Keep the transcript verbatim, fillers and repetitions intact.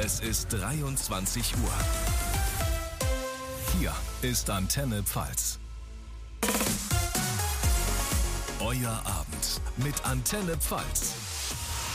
Es ist dreiundzwanzig Uhr. Hier ist Antenne Pfalz. Euer Abend mit Antenne Pfalz.